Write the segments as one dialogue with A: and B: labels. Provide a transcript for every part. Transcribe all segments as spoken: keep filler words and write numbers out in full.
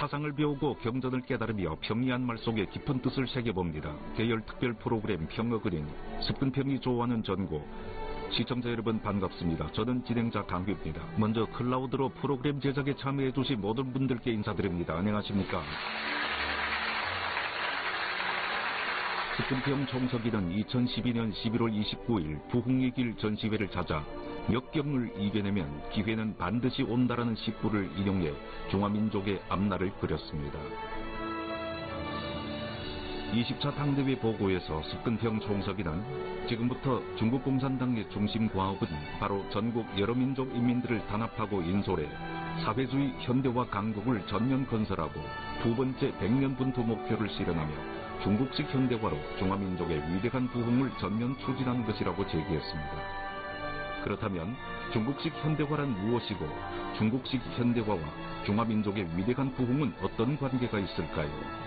A: 사상을 배우고 경전을 깨달으며 평이한 말 속에 깊은 뜻을 새겨봅니다. 계열 특별 프로그램 평어 그림, 습근평이 좋아하는 전곡. 시청자 여러분 반갑습니다. 저는 진행자 강규입니다. 먼저 클라우드로 프로그램 제작에 참여해주신 모든 분들께 인사드립니다. 안녕하십니까? 습근평 총석이는 이천십이년 십일월 이십구일 부흥의 길 전시회를 찾아 역경을 이겨내면 기회는 반드시 온다라는 식구를 인용해 중화민족의 앞날을 그렸습니다. 이십차 당대회 보고에서 습근평 총석이는 지금부터 중국共産당의 중심 과업은 바로 전국 여러 민족 인민들을 단합하고 인솔해 사회주의 현대화 강국을 전면 건설하고 두 번째 백년 분투 목표를 실현하며 중국식 현대화로 중화민족의 위대한 부흥을 전면 추진하는 것이라고 제기했습니다. 그렇다면 중국식 현대화란 무엇이고 중국식 현대화와 중화민족의 위대한 부흥은 어떤 관계가 있을까요?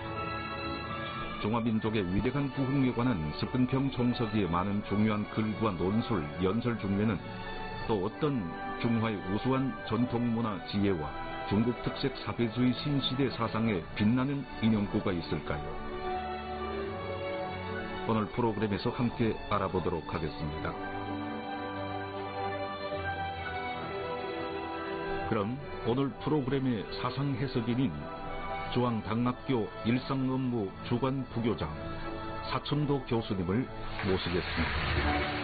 A: 중화민족의 위대한 부흥에 관한 습근평 총석이의 많은 중요한 글과 논술, 연설 중에는 또 어떤 중화의 우수한 전통문화 지혜와 중국 특색 사회주의 신시대 사상에 빛나는 인용구가 있을까요? 오늘 프로그램에서 함께 알아보도록 하겠습니다. 그럼 오늘 프로그램의 사상 해석인인 중앙당학교 일상업무 주관 부교장 사천도 교수님을 모시겠습니다.